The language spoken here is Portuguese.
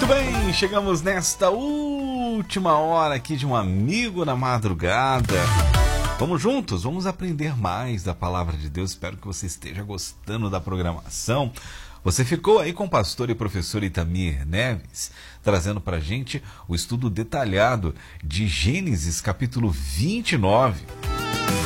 Muito bem, chegamos nesta última hora aqui de um amigo na madrugada. Vamos juntos, vamos aprender mais da palavra de Deus. Espero que você esteja gostando da programação. Você ficou aí com o pastor e professor Itamir Neves, trazendo para a gente o estudo detalhado de Gênesis capítulo 29.